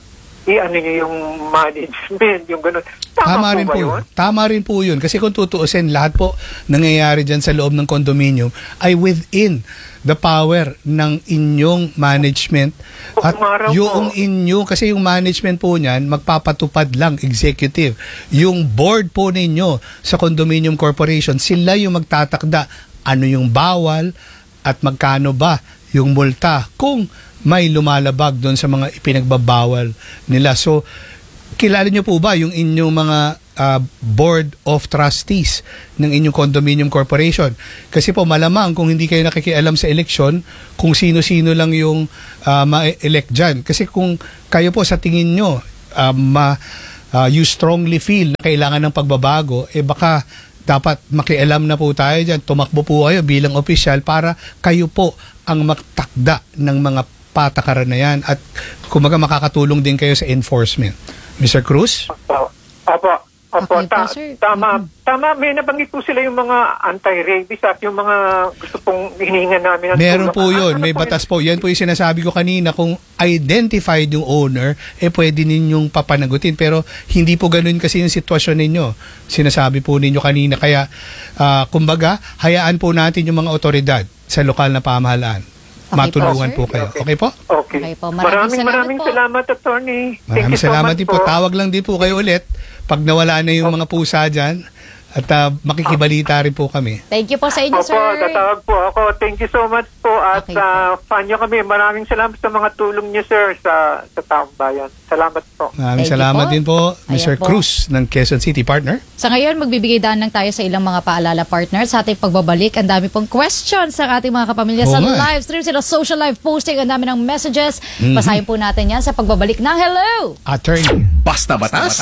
M: i-ano nyo yung management, yung gano'n. Tama,
A: Tama
M: po
A: rin
M: ba
A: po
M: yun?
A: yun. Tama rin po yun. Kasi kung tutuusin, lahat po nangyayari dyan sa loob ng condominium ay within the power ng inyong management. At
M: Umaraw
A: yung
M: po.
A: inyo, kasi yung management po niyan, magpapatupad lang, executive. Yung board po ninyo sa condominium corporation, sila yung magtatakda ano yung bawal at magkano ba yung multa kung may lumalabag doon sa mga ipinagbabawal nila. So, kilala nyo po ba yung inyong mga uh, board of trustees ng inyong condominium corporation? Kasi po malamang kung hindi kayo nakikialam sa eleksyon, kung sino-sino lang yung uh, ma-elect dyan. Kasi kung kayo po sa tingin nyo, uh, ma, uh, you strongly feel na kailangan ng pagbabago, eh baka dapat makialam na po tayo dyan. Tumakbo po kayo bilang opisyal para kayo po ang magtakda ng mga patakaran na yan at kumaga makakatulong din kayo sa enforcement. Mister Cruz?
M: Opo. Opo. Opo.
B: Okay po,
M: Ta-
B: sir.
M: tama. Tama. May nabanggit po sila yung mga anti-rabies at yung mga gusto pong hinihingan namin. ng
A: Meron
M: tulong.
A: po
M: Ah,
A: yun.
M: ano
A: May
M: po
A: batas
M: yun?
A: po. Yan po yung sinasabi ko kanina. Kung identified yung owner, eh pwede ninyong papanagutin. Pero hindi po ganun kasi yung sitwasyon ninyo. Sinasabi po ninyo kanina. Kaya, ah, kumbaga, hayaan po natin yung mga otoridad sa lokal na pamahalaan.
B: Okay
A: Matulungan
B: po,
A: po, kayo. Okay po?
M: Okay.
B: Okay po.
M: Maraming
B: Maraming
M: maraming
B: salamat
M: salamat,
B: po.
M: attorney. Thank
A: Maraming
M: you so
A: salamat
M: much
A: din po. Tawag lang din po kayo ulit pag nawala na yung mga pusa dyan. At uh, makikibalita rin po kami.
B: Thank you po sa inyo,
M: Opo,
B: sir.
M: tatawag po ako. Thank you so much po at
B: Okay po.
M: uh, fan nyo kami. Maraming salamat sa mga tulong niyo, sir, sa, sa taong bayan. Salamat po.
A: Maraming
B: Thank you
A: salamat
B: po.
A: din po, Mister
B: Ayan po.
A: Cruz ng Quezon City, partner.
B: Sa ngayon, magbibigay daan lang tayo sa ilang mga paalala partners sa ating pagbabalik. Ang dami pong questions sa ating mga kapamilya
A: Oo
B: sa
A: nga.
B: live stream, sila social live posting. Ang dami ng messages.
A: Mhm.
B: Basahin po natin yan sa pagbabalik ng Hello!
A: Attorney.
J: Basta batas?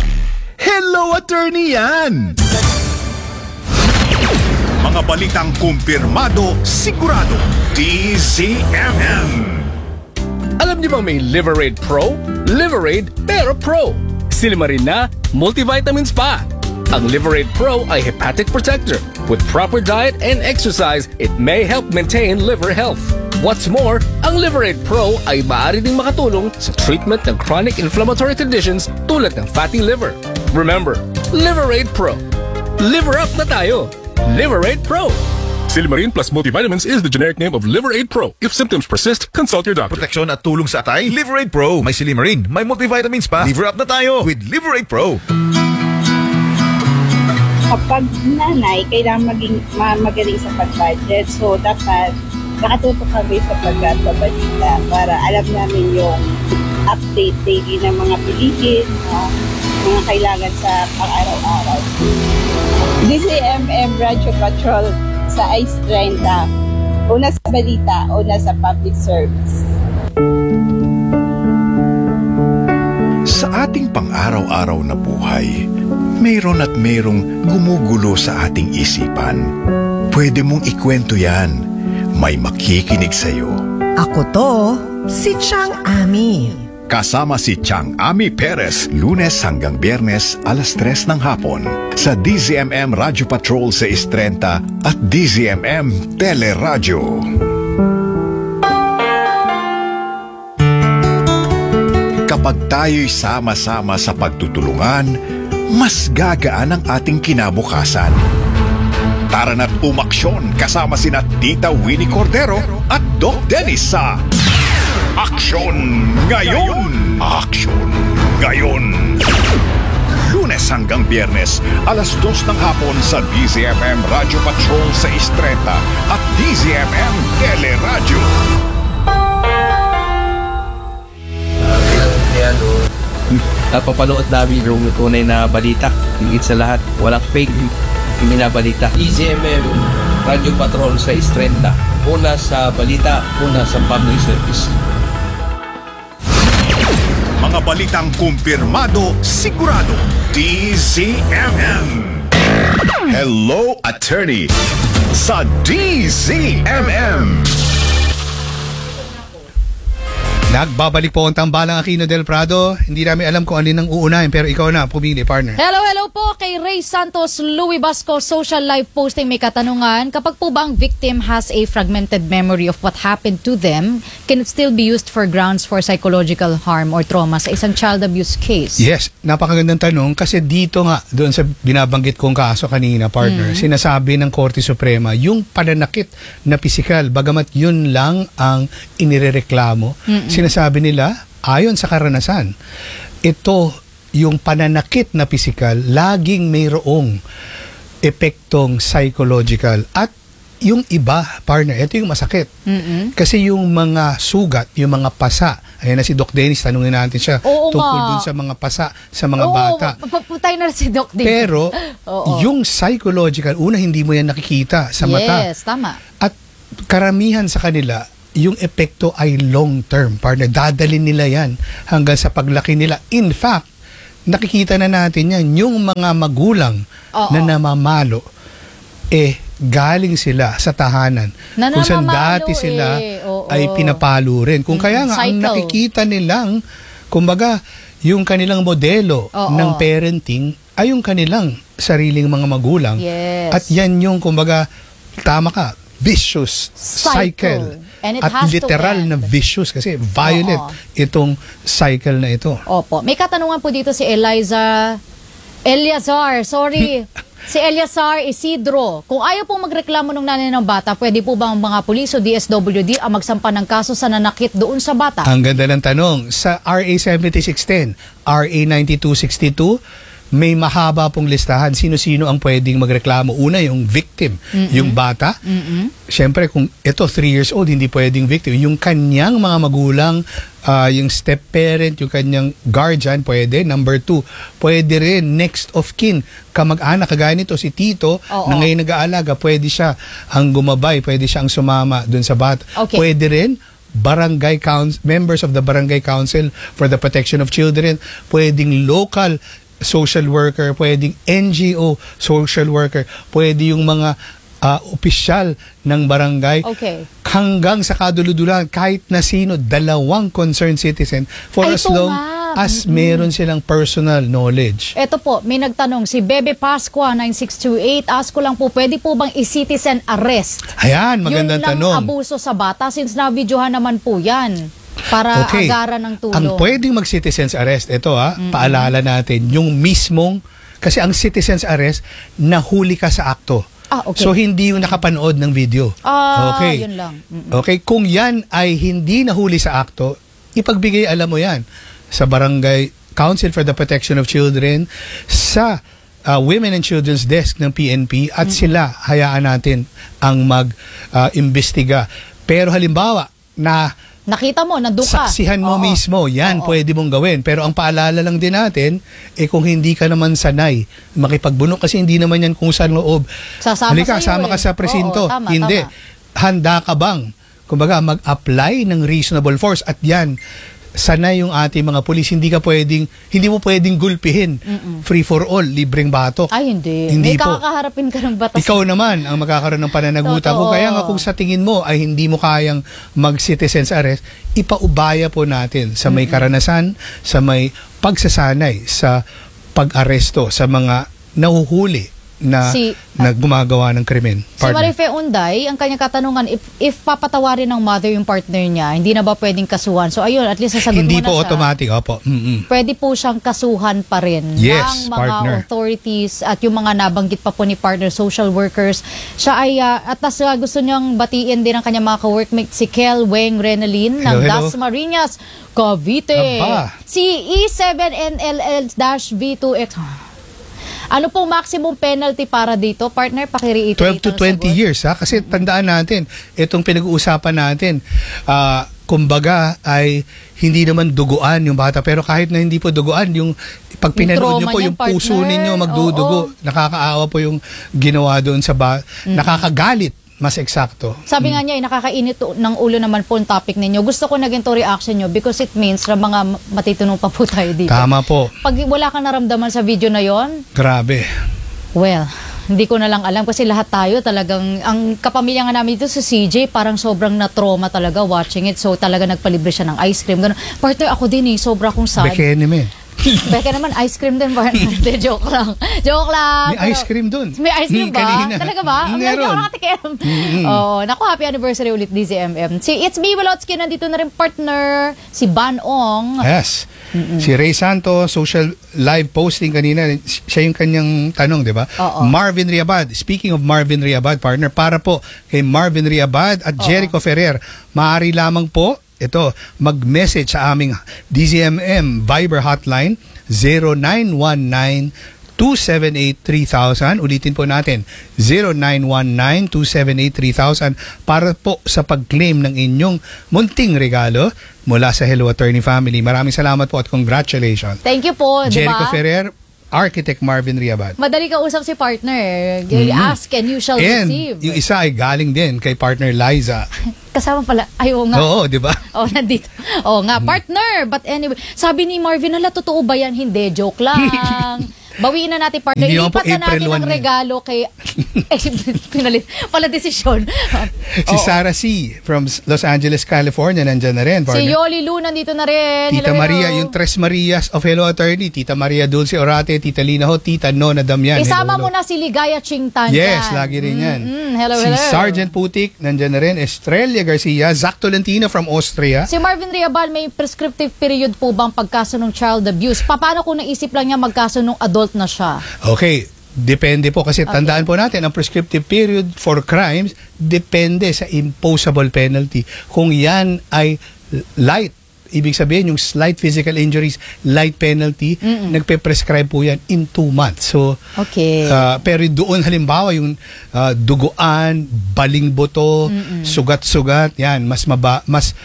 J: Hello, attorney yan! Mga balitang kumpirmado, sigurado, D Z M M.
G: Alam niyo bang may Liverade Pro? Liverade pero Pro. Silimarin na, multivitamins pa. Ang Liverade Pro ay hepatic protector. With proper diet and exercise, it may help maintain liver health. What's more, ang Liverade Pro ay maaari ding makatulong sa treatment ng chronic inflammatory conditions tulad ng fatty liver. Remember, Liverade Pro. Liver up na tayo! Liverade Pro.
H: Silimarin plus multivitamins is the generic name of Liverade Pro. If symptoms persist, consult your doctor.
I: Proteksyon at tulong sa atay, Liverade Pro. May Silimarin, may multivitamins pa. Liver up na tayo with Liverade Pro.
N: Kapag nanay, kailangan maging ma- magaling sa pag-budget. So, dapat nakatutok kami sa pagbabalita para alam namin yung update daily ng mga bilihin, uh, mga kailangan sa pang-araw-araw. D Z M M Radio Patrol sa Ice thirty. Una sa balita, una sa public service.
C: Sa ating pang-araw-araw na buhay, mayroon at mayroong gumugulo sa ating isipan. Pwede mong ikwento yan. May makikinig sa'yo.
O: Ako to, si Chang Ami.
C: Kasama si Chang Ami Perez, Lunes hanggang Biyernes, alas tres ng hapon, sa D Z M M Radio Patrol sa Ice thirty at D Z M M Teleradyo. Kapag tayo'y sama-sama sa pagtutulungan, mas gagaan ang ating kinabukasan. Tara na't umaksyon kasama sina Tita Winnie Cordero at Doc Dennis sa Aksyon Ngayon! Aksyon Ngayon! Lunes hanggang Biyernes, alas dos ng hapon sa D Z M M Radio Patrol sa Ice thirty at D Z M M Teleradyo.
P: Napapanood namin yung tunay na balita. Higit sa lahat, walang fake yung binabalita. D Z M M Radio Patrol sa Ice thirty. Una sa balita, una sa public service.
C: Mga balitang kumpirmado, sigurado, D Z M M. Hello, Attorney sa D Z M M.
A: Nagbabalik po ang tambalang Aquino del Prado. Hindi namin alam kung alin ang uunahin, pero ikaw na, pumili, partner.
B: Hello, hello po kay Ray Santos, Louie Basco, social live posting, may katanungan. Kapag po ba ang victim has a fragmented memory of what happened to them, can it still be used for grounds for psychological harm or trauma sa isang child abuse case?
A: Yes, napakagandang tanong kasi dito nga, doon sa binabanggit kong kaso kanina, partner, mm. sinasabi ng Korte Suprema, yung pananakit na pisikal, bagamat yun lang ang inirereklamo, mm-mm. sinasabi nila, ayon sa karanasan, ito, yung pananakit na pisikal, laging mayroong epektong psychological. At yung iba, partner, ito yung masakit. Mm-mm. Kasi yung mga sugat, yung mga pasa, ayan na si Doc Dennis, tanungin natin siya
B: Oo
A: tungkol
B: nga.
A: dun sa mga pasa sa mga
B: Oo,
A: bata.
B: Paputay na si Doc Dennis.
A: Pero,
B: Oo.
A: yung psychological, una, hindi mo yan nakikita sa mata.
B: Yes, tama.
A: At karamihan sa kanila, yung epekto ay long term. Partner, dadalhin nila yan hanggang sa paglaki nila. In fact, nakikita na natin yan, yung mga magulang
B: Oo.
A: na namamalo, eh, galing sila sa tahanan.
B: Na
A: Kung saan
B: namamalo
A: dati sila
B: eh. Oo.
A: ay pinapalo rin. Kung
B: Mm,
A: kaya nga, ang
B: cycle.
A: nakikita nilang, kumbaga, yung kanilang modelo
B: Oo.
A: ng parenting ay yung kanilang sariling mga magulang.
B: Yes.
A: At yan yung, kumbaga, tama ka, vicious cycle.
B: Cycle. And it
A: At
B: has to
A: literal
B: end.
A: na vicious kasi violent
B: Oo.
A: itong cycle na ito.
B: Opo. May katanungan po dito si Eliza Eliazar, sorry. Si Eliazar Isidro. Kung ayaw pong magreklamo ng nanay ng bata, pwede po ba ang mga pulis o D S W D ang magsampa ng kaso sa nanakit doon sa bata?
A: Ang ganda ng tanong. Sa R A seventy-six ten, R A ninety-two sixty-two, may mahaba pong listahan sino-sino ang pwedeng magreklamo. Una, yung victim,
B: Mm-mm.
A: yung bata.
B: Mm-mm.
A: Siyempre, kung ito, three years old, hindi pwedeng victim. Yung kanyang mga magulang, uh, yung step-parent, yung kanyang guardian, pwede. Number two, pwede rin next of kin, kamag-anak, kagaya nito, si Tito,
B: Oo.
A: na ngayon nag-aalaga, pwede siya ang gumabay, pwede siya ang sumama dun sa bata.
B: Okay.
A: Pwede rin, barangay council, members of the Barangay Council for the Protection of Children, pwedeng local social worker, pwedeng N G O social worker, pwede yung mga uh, opisyal ng barangay,
B: Okay.
A: hanggang sa kaduludulan, kahit na sino, dalawang concerned citizen, for
B: Ay,
A: as
B: ito
A: long
B: nga.
A: as
B: Mm-mm.
A: meron silang personal knowledge.
B: Ito po, may nagtanong, si Bebe Pasqua nine six two eight, ask ko lang po, pwede po bang i-citizen arrest?
A: Ayan, magandang
B: Yun lang
A: tanong.
B: abuso sa bata, since na-videohan naman po yan. Para
A: Okay.
B: agaran ng tulong.
A: Ang pwedeng mag-citizen's arrest, ito ha,
B: Mm-mm.
A: paalala natin, yung mismong, kasi ang citizen's arrest, nahuli ka sa akto.
B: Ah, okay.
A: So, hindi yung nakapanood ng video.
B: Ah,
A: okay.
B: yun lang. Mm-mm.
A: Okay, kung yan ay hindi nahuli sa akto, ipagbigay, alam mo yan, sa Barangay Council for the Protection of Children, sa uh, Women and Children's Desk ng P N P, at
B: Mm-mm.
A: sila, hayaan natin ang mag-imbestiga. Pero halimbawa, na
B: Nakita mo, nandun ka.
A: saksihan mo
B: Oo.
A: mismo, yan
B: Oo.
A: pwede mong gawin. Pero ang paalala lang din natin, eh kung hindi ka naman sanay makipagbunok, kasi hindi naman yan kung saan loob.
B: Sasama
A: Halika,
B: sa'yo
A: sama ka
B: eh.
A: sa presinto.
B: Oo, tama,
A: hindi.
B: tama.
A: Handa ka bang, kumbaga, mag-apply ng reasonable force? At yan, sanay yung ating mga pulis, hindi ka pwedeng, hindi mo pwedeng gulpihin.
B: Mm-mm.
A: Free for all, libreng batok.
B: Ay, hindi.
A: Hindi
B: May
A: po.
B: kakaharapin ka ng batas.
A: Ikaw naman ang magkakaroon ng pananagutan.
B: Totoo.
A: Kung kaya nga kung sa tingin mo ay hindi mo kayang mag-citizen's arrest, ipaubaya po natin sa may karanasan, sa may pagsasanay, sa pag-aresto, sa mga nahuhuli na,
B: Si-
A: na gumagawa ng krimen.
B: Si Marife Unday, ang kanyang katanungan, if, if papatawarin ng mother yung partner niya, hindi na ba pwedeng kasuhan? So ayun, at least nasagot
A: Hindi
B: mo na
A: po
B: siya.
A: automatic, opo. Mm-mm.
B: Pwede po siyang kasuhan pa rin
A: Yes,
B: ng mga
A: partner.
B: authorities at yung mga nabanggit pa po ni partner, social workers. Siya ay, uh, at tas, uh, gusto niyang batiin din ang kanyang mga ka-workmate, si Kel Weng Renalin ng
A: Hello, hello.
B: Dasmariñas, Cavite.
A: Aba.
B: Si E seven N L L V two X. Ano pong maximum penalty para dito? Partner, pakiriiterate.
A: twelve to twenty years, ha? Kasi tandaan natin, itong pinag-uusapan natin, ah, kumbaga ay hindi naman duguan yung bata, pero kahit na hindi po duguan, yung pag pinanood nyo
B: trauma
A: po,
B: niya,
A: yung puso
B: partner.
A: ninyo magdudugo,
B: Oo.
A: nakakaawa po yung ginawa doon sa ba,
B: Mm.
A: nakakagalit, mas eksakto.
B: Sabi nga niya, eh, nakakainit to- ng ulo naman po ang topic ninyo. Gusto ko na ganito reaction nyo because it means na mga matitunong pa po tayo dito.
A: Tama po.
B: Pag wala kang naramdaman sa video na yon,
A: Grabe.
B: well, hindi ko na lang alam kasi lahat tayo talagang, ang kapamilya nga namin dito sa si C J, parang sobrang na-trauma talaga watching it. So talaga nagpalibre siya ng ice cream. Ganun. Partner, ako din eh, sobra akong sad.
A: Bekene me.
B: Beka naman, ice cream din ba? Hindi, joke lang. Joke lang.
A: May ice cream dun.
B: May ice cream
A: Hmm,
B: ba?
A: kanina.
B: Talaga ba? Ang
A: Meron.
B: galing ako nakatikim. Oh, naku, happy anniversary ulit D Z M M. Si It's Me Walotsky, nandito na rin partner. Si Ban Ong.
A: Yes. Si Ray Santos, social live posting kanina, siya yung kanyang tanong, di ba?
B: Oo.
A: Marvin Riabad. Speaking of Marvin Riabad, partner, para po kay Marvin Riabad at Jericho Ferrer, maaari lamang po ito, mag-message sa aming D Z M M Viber hotline zero nine one nine two seven eight three thousand. Ulitin po natin, zero nine one nine two seven eight three thousand para po sa pag-claim ng inyong munting regalo mula sa Hello Attorney Family. Maraming salamat po at congratulations.
B: Thank you po, di
A: Jericho
B: ba?
A: Ferrer, Architect Marvin Riabad.
B: Madali ka usap si partner.
A: Mhm.
B: Ask and you shall
A: And
B: receive.
A: yung isa ay galing din kay partner Liza.
B: Kasama pala. Ay, oo nga.
A: Oo, di ba?
B: Oh, nandito. Oo nga, partner. But anyway, sabi ni Marvin, hala, totoo ba yan? Hindi, joke lang. Bawiin na natin, partner.
A: Hindi naman po,
B: Ilipat na
A: April
B: natin ang
A: one na.
B: regalo kay... eh, pinalit. Pala desisyon.
A: Si Sarah C. from Los Angeles, California, nandyan na rin.
B: Si
A: partner.
B: Yoli Lu nandito na rin.
A: Tita
B: Hello,
A: Maria,
B: hello.
A: yung Tres Marias of Hello Attorney, Tita Maria Dulce Orate, Tita Lina Ho, Tita Nona Damian.
B: Isama
A: Hello,
B: mo na si Ligaya Chingtan.
A: Yes,
B: dyan.
A: lagi rin yan.
B: Mm-mm. Hello,
A: si
B: hello.
A: Sergeant Putik, nandyan na rin. Estrella Garcia, Zach Tolentino from Austria.
B: Si Marvin Riabal, may prescriptive period po bang pagkaso ng child abuse? Paano kung naisip lang niya magkaso ng adult na siya?
A: Okay, depende po kasi tandaan po natin ang prescriptive period for crimes depende sa imposable penalty. Kung yan ay light, ibig sabihin yung slight physical injuries, light penalty,
B: Mm-mm.
A: nagpe-prescribe po yan in two months. So,
B: okay.
A: uh, pero doon halimbawa yung uh, duguan, baling buto,
B: Mm-mm.
A: sugat-sugat, yan, mas maba, mas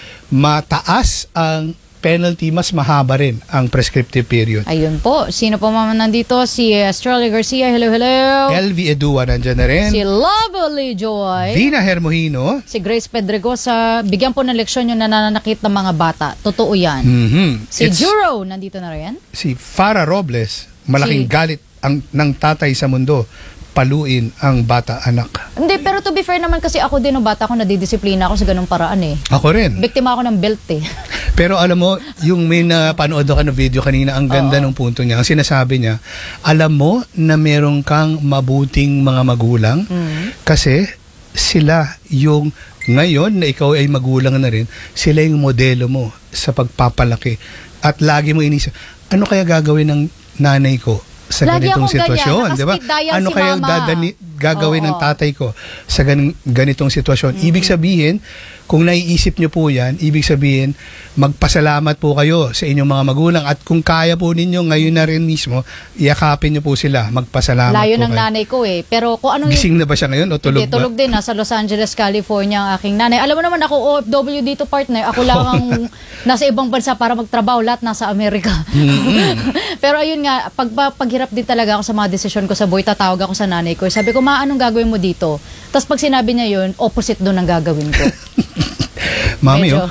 A: mataas ang penalty, mas mahaba rin ang prescriptive period.
B: Ayun po. Sino po mama nandito? Si Estrella Garcia. Hello, hello.
A: L V Edua nandyan na rin.
B: Si Lovely Joy.
A: Dina Hermohino.
B: Si Grace Pedregosa. Bigyan po ng leksyon yung nananakit ng mga bata. Totoo yan.
A: Mhm.
B: Si
A: It's-
B: Juro, nandito na rin.
A: Si Farah Robles, malaking
B: Si-
A: galit ang ng tatay sa mundo, paluin ang bata anak.
B: Hindi, pero to be fair naman kasi ako din, ng bata ko, nadidisiplina ako sa ganung paraan eh.
A: Ako rin.
B: Biktima ako ng belt eh.
A: Pero alam mo, yung may napanood ako na video kanina, ang ganda ng punto niya. Ang sinasabi niya, alam mo na meron kang mabuting mga magulang
B: Mm.
A: kasi sila yung ngayon na ikaw ay magulang na rin, sila yung modelo mo sa pagpapalaki. At lagi mo inisip, ano kaya gagawin ng nanay ko sa
B: Lagi
A: ganitong
B: akong ganyan,
A: sitwasyon, di ba?
B: nakaspit dial
A: Ano
B: si
A: kaya
B: mama.
A: dadani, gagawin ng
B: Oo.
A: tatay ko sa gan- ganitong sitwasyon? Ibig sabihin, kung naiisip nyo po yan, ibig sabihin, magpasalamat po kayo sa inyong mga magulang at kung kaya po ninyo ngayon na rin mismo, yakapin nyo po sila, magpasalamat
B: Layo
A: po
B: ng
A: kayo.
B: nanay ko eh. Pero kung ano yung...
A: Gising na ba siya ngayon o tulog
B: Hindi, tulog
A: ba?
B: din. Nasa Los Angeles, California ang aking nanay. Alam mo naman ako, O F W dito, partner. Ako lang ang nasa ibang bansa para magtrabaho. Lahat nasa Amerika. Pero ayun nga, pag, paghirap din talaga ako sa mga desisyon ko sa buhay, tatawag ako sa nanay ko. Sabi ko, ma, anong gagawin mo dito? Tapos pag sinabi niya yun, opposite doon ang gagawin ko.
A: Mami,
B: Medyo.
A: oh.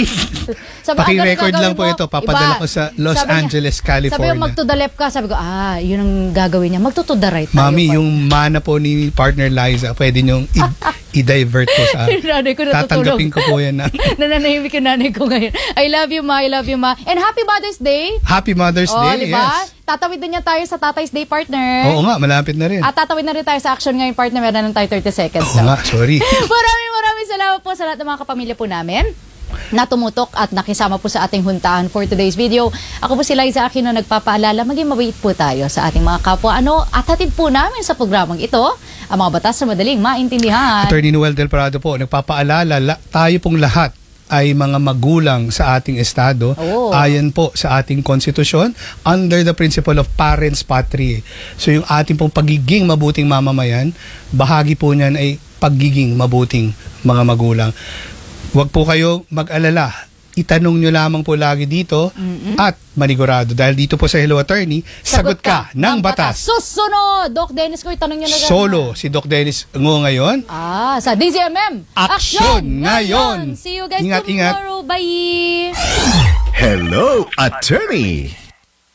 B: Sabi, ah, ganun
A: Paki-record
B: gagawin
A: lang po
B: mo.
A: ito. Papadala
B: Iba.
A: ko sa Los
B: Sabi niya-
A: Angeles,
B: Sabi
A: California.
B: ko, mag to the left ka. Sabi ko, ah, yun ang gagawin niya. Mag to the right tayo.
A: Mami,
B: partner.
A: yung mana po ni partner Liza, pwede niyong i- i-divert po sa
B: Yung nanay ko natutulog.
A: tatanggapin ko po yan na.
B: Nananahimik yung nanay ko ngayon. I love you, ma. I love you, ma. And happy Mother's Day.
A: Happy Mother's
B: Oh,
A: Day,
B: di ba?
A: yes.
B: Tatawid din niya tayo sa Tatay's Day, partner.
A: Oo nga, malapit na rin.
B: At tatawid na rin tayo sa action ngayon, partner. Meron lang tayo thirty seconds.
A: Oo nga, sorry.
B: maraming maraming salamat po sa lahat ng mga kapamilya po namin na tumutok at nakisama po sa ating huntahan for today's video. Ako po si Liza Aquino, nagpapaalala, maging mabait po tayo sa ating mga kapwa. Ano, at hatid po namin sa programang ito ang mga batas na madaling maintindihan.
A: Attorney Noel Del Prado po, nagpapaalala, la, tayo pong lahat ay mga magulang sa ating estado
B: Oo.
A: ayon po sa ating konstitusyon under the principle of parents patriae. So yung ating pong pagiging mabuting mamamayan, bahagi po niyan ay pagiging mabuting mga magulang. Huwag po kayo mag-alala. Itanong nyo lamang po lagi dito at manigurado. Dahil dito po sa Hello Attorney, sagot, ka, ng batas.
B: Susunod! Doc Dennis ko, itanong nyo na lang.
A: Solo si Doc Dennis Ngo ngayon.
B: Ah, sa D Z M M.
A: Aksyon ngayon!
B: See you guys
A: Ingat, ingat.
B: tomorrow. Bye!
J: Hello, Attorney!